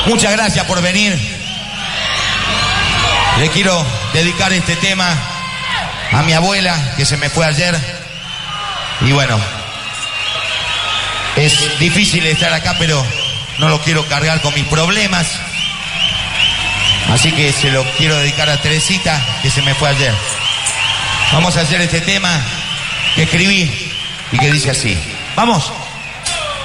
Muchas gracias por venir. Le quiero dedicar este tema a mi abuela, que se me fue ayer. Y bueno, es difícil estar acá, pero no lo quiero cargar con mis problemas. Así que se lo quiero dedicar a Teresita, que se me fue ayer. Vamos a hacer este tema que escribí y que dice así. ¡Vamos!